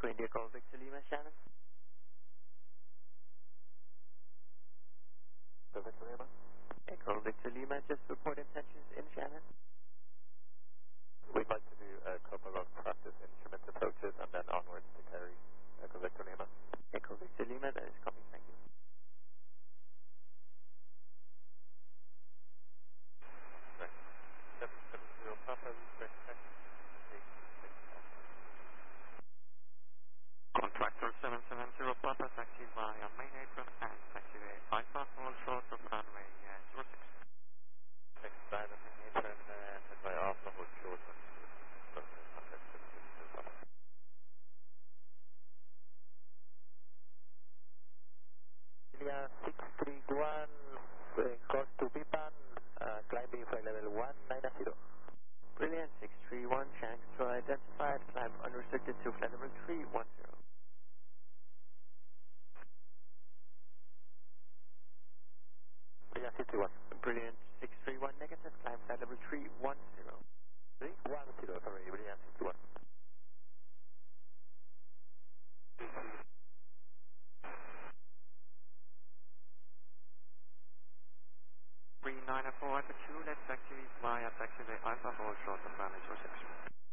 Echo India Golf Victor Lima, Shannon. Victor Lima. Echo Victor Lima, just report intentions in Shannon. We'd like to do a couple of practice instrument approaches and then onwards to carry Echo Victor Lima. Echo Victor Lima, that is coming, thank you. Right. 770 Papa, respect Contractor 770 Papa, taxi via main apron and taxiway Alpha, all short of runway 06. Thanks, Simon. Apron and by Alpha, hold short one. India 631, course to Pipan, climbing flight level 190. Brilliant, 631, Shannon control identified, climb unrestricted to flight level 310. Brilliant 61. Brilliant, 631 negative, climb flight level 310. 310, sorry, Brilliant 61. 3904 Alpha 2, left taxi via taxiway Alpha, all short of runway 06.